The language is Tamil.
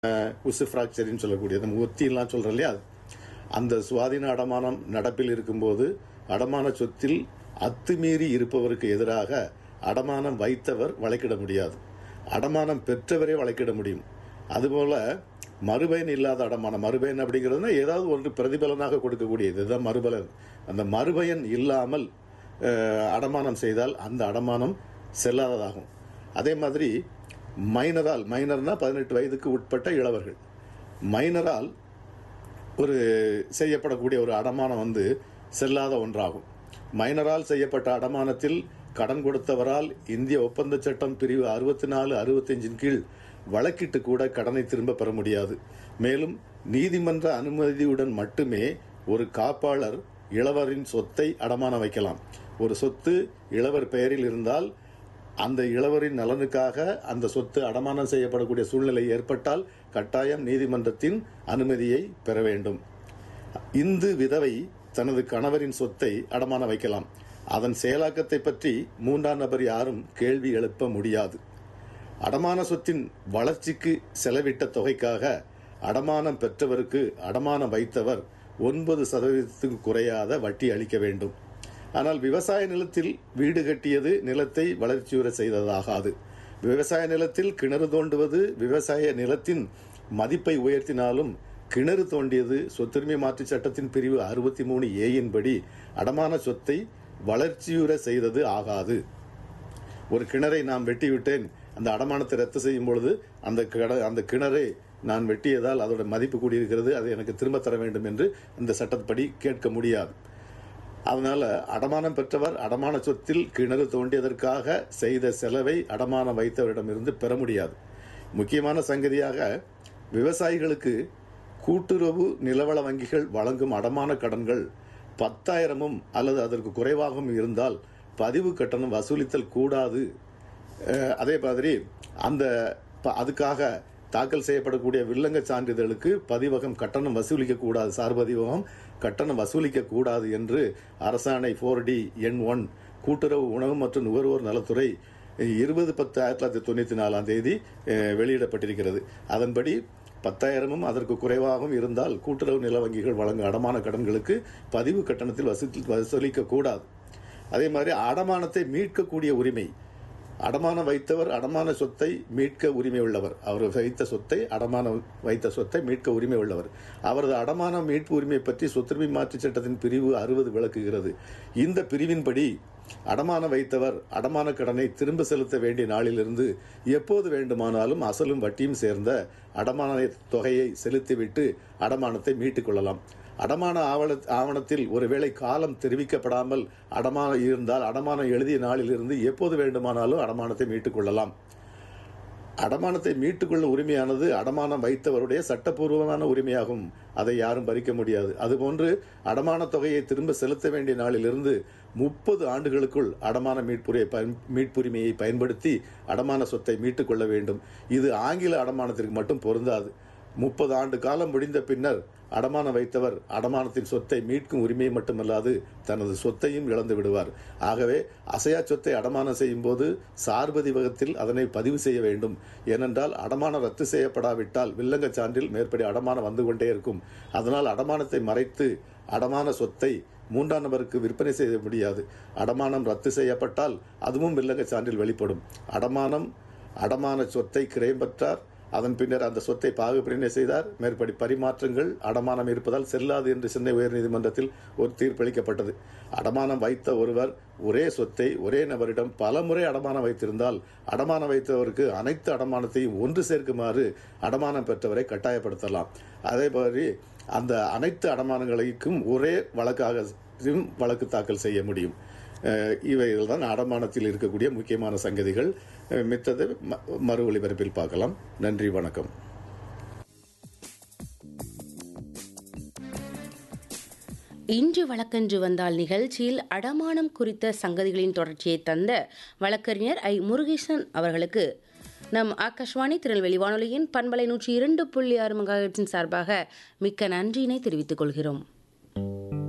உசு ஃப்ராக்சரின்னு சொல்லக்கூடிய நம்ம ஒத்திலாம் சொல்கிறோம் இல்லையா, அந்த சுவாதீன அடமானம் நடப்பில் இருக்கும்போது அடமான சொத்தில் அத்துமீறி இருப்பவருக்கு எதிராக அடமானம் வைத்தவர் வழக்கிட முடியாது. அடமானம் பெற்றவரே வழக்கிட முடியும். அதுபோல் மறுபயன் இல்லாத அடமானம், மறுபயன் அப்படிங்கிறதுனா ஏதாவது ஒன்று பிரதிபலனாக கொடுக்கக்கூடியது, இதுதான் மறுபலன். அந்த மறுபயன் இல்லாமல் அடமானம் செய்தால் அந்த அடமானம் செல்லாததாகும். அதே மாதிரி மைனர்னா 18 வயதுக்கு உட்பட்ட இளவர்கள், மைனரால் ஒரு செய்யப்படக்கூடிய ஒரு அடமானம் செல்லாத ஒன்றாகும். மைனரால் செய்யப்பட்ட அடமானத்தில் கடன் கொடுத்தவரால் இந்திய ஒப்பந்த சட்டம் பிரிவு 64, 65 கீழ் வழக்கிட்டு கூட கடனை திரும்ப பெற முடியாது. மேலும் நீதிமன்ற அனுமதியுடன் மட்டுமே ஒரு காப்பாளர் இளவரின் சொத்தை அடமானம் வைக்கலாம். ஒரு சொத்து இளவர் பெயரில் இருந்தால் அந்த இளவரின் நலனுக்காக அந்த சொத்து அடமானம் செய்யப்படக்கூடிய சூழ்நிலை ஏற்பட்டால் கட்டாயம் நீதிமன்றத்தின் அனுமதியை பெற வேண்டும். இந்து விதவை தனது கணவரின் சொத்தை அடமானம் வைக்கலாம். அதன் செயலாக்கத்தை பற்றி மூன்றாம் நபர் யாரும் கேள்வி எழுப்ப முடியாது. அடமான சொத்தின் வளர்ச்சிக்கு செலவிட்ட தொகைக்காக அடமானம் பெற்றவருக்கு அடமானம் வைத்தவர் 9% குறையாத வட்டி அளிக்க வேண்டும். ஆனால் விவசாய நிலத்தில் வீடு கட்டியது நிலத்தை வளர்ச்சியுற செய்ததாகாது. விவசாய நிலத்தில் கிணறு தோண்டுவது விவசாய நிலத்தின் மதிப்பை உயர்த்தினாலும் கிணறு தோண்டியது சொத்துரிமை மாற்று சட்டத்தின் பிரிவு 63A படி அடமான சொத்தை வளர்ச்சியுற செய்தது ஆகாது. ஒரு கிணறை நான் வெட்டிவிட்டேன், அந்த அடமானத்தை ரத்து செய்யும் பொழுது அந்த கிணறை நான் வெட்டியதால் அதோட மதிப்பு கூடியிருக்கிறது, அதை எனக்கு திரும்ப தர வேண்டும் என்று இந்த சட்டப்படி கேட்க முடியாது. அதனால அடமானம் பெற்றவர் அடமான சொத்தில் கிணறு தோண்டியதற்காக செய்த செலவை அடமானம் வைத்தவரிடமிருந்து பெற முடியாது. முக்கியமான சங்கதியாக விவசாயிகளுக்கு கூட்டுறவு நிலவள வங்கிகள் வழங்கும் அடமான கடன்கள் 10,000 அல்லது அதற்கு குறைவாகவும் இருந்தால் பதிவு கட்டணம் வசூலித்தல் கூடாது. அதே மாதிரி அதுக்காக தாக்கல் செய்யப்படக்கூடிய வில்லங்க சான்றிதழுக்கு பதிவகம் கட்டணம் வசூலிக்க கூடாது, சார்பதிவகம் கட்டணம் வசூலிக்க கூடாது என்று அரசாணை 4D எண் 1 கூட்டுறவு உணவு மற்றும் நுகர்வோர் நலத்துறை 20/10/1994 வெளியிடப்பட்டிருக்கிறது. அதன்படி 10,000 அதற்கு குறைவாகவும் இருந்தால் கூட்டுறவு நில வங்கிகள் வழங்கும் அடமான கடன்களுக்கு பதிவு கட்டணத்தில் வசூலிக்க கூடாது. அதே மாதிரி அடமானத்தை மீட்கக்கூடிய உரிமை, அடமானம் வைத்தவர் அடமான சொத்தை மீட்க உரிமை உள்ளவர். அவர் வைத்த சொத்தை மீட்க உரிமை உள்ளவர். அவரது அடமான மீட்பு உரிமை பற்றி சொத்துரிமை மாற்று சட்டத்தின் பிரிவு 60 விளக்குகிறது. இந்த பிரிவின்படி அடமானம் வைத்தவர் அடமான கடனை திரும்ப செலுத்த வேண்டிய நாளிலிருந்து எப்போது வேண்டுமானாலும் அசலும் வட்டியும் சேர்ந்த அடமான தொகையை செலுத்திவிட்டு அடமானத்தை மீட்டுக் கொள்ளலாம். அடமான ஆவணத்தில் ஒருவேளை காலம் தெரிவிக்கப்படாமல் அடமானம் இருந்தால் அடமானம் எழுதிய நாளிலிருந்து எப்போது வேண்டுமானாலும் அடமானத்தை மீட்டுக் கொள்ளலாம். அடமானத்தை மீட்டுக்கொள்ள உரிமையானது அடமானம் வைத்தவருடைய சட்டப்பூர்வமான உரிமையாகும். அதை யாரும் பறிக்க முடியாது. அதுபோன்று அடமான தொகையை திரும்ப செலுத்த வேண்டிய நாளிலிருந்து 30 ஆண்டுகளுக்குள் அடமான மீட்புரிமையை பயன்படுத்தி அடமான சொத்தை மீட்டுக் கொள்ள வேண்டும். இது ஆங்கில அடமானத்திற்கு மட்டும் பொருந்தாது. 30 ஆண்டு காலம் முடிந்த பின்னர் அடமானம் வைத்தவர் அடமானத்தின் சொத்தை மீட்கும் உரிமையை மட்டுமல்லாது தனது சொத்தையும் இழந்து விடுவார். ஆகவே அசையா சொத்தை அடமானம் செய்யும் போது சார்பதிவகத்தில் அதனை பதிவு செய்ய வேண்டும். ஏனென்றால் அடமானம் ரத்து செய்யப்படாவிட்டால் வில்லங்க சான்றில் மேற்படி அடமானம் வந்து கொண்டே இருக்கும். அதனால் அடமானத்தை மறைத்து அடமான சொத்தை மூன்றாம் நபருக்கு விற்பனை செய்ய முடியாது. அடமானம் ரத்து செய்யப்பட்டால் அதுவும் வில்லங்க சான்றில் வெளிப்படும். அடமான சொத்தை கிரயம் பெற்றார், அதன் பின்னர் அந்த சொத்தை பாகுபிரிவினை செய்தார், மேற்படி பரிமாற்றங்கள் அடமானம் இருப்பதால் செல்லாது என்று சென்னை உயர்நீதிமன்றத்தில் ஒரு தீர்ப்பளிக்கப்பட்டது. அடமானம் வைத்த ஒருவர் ஒரே சொத்தை ஒரே நபரிடம் பல முறை அடமானம் வைத்திருந்தால் அடமானம் வைத்தவருக்கு அனைத்து அடமானத்தையும் ஒன்று சேர்க்குமாறு அடமானம் பெற்றவரை கட்டாயப்படுத்தலாம். அதே மாதிரி அந்த அனைத்து அடமானங்களுக்கும் ஒரே வழக்கு தாக்கல் செய்ய முடியும். இவைகள் தான் அடமானத்தில் இருக்கக்கூடிய முக்கியமான சங்கதிகள். மித்தது மறு ஒளிபரப்பில் பார்க்கலாம். நன்றி, வணக்கம். இன்று வழக்கன்று வந்தால் நிகழ்ச்சியில் அடமானம் குறித்த சங்கதிகளின் தொடர்ச்சியை தந்த வழக்கறிஞர் முருகேசன் அவர்களுக்கு நம் ஆகாஷ்வாணி திருநெல்வேலி வானொலியின் பண்பலை 102.6 மெகாஹெர்ட்ஸின் சார்பாக மிக்க நன்றியினை தெரிவித்துக் கொள்கிறோம்.